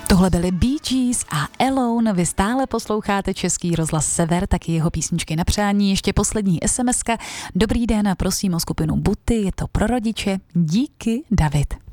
Tohle byly Bee Gees a Alone. Vy stále posloucháte Český rozhlas Sever, taky jeho písničky na přání. Ještě poslední SMS-ka. Dobrý den a prosím o skupinu Buty, je to pro rodiče. Díky, David.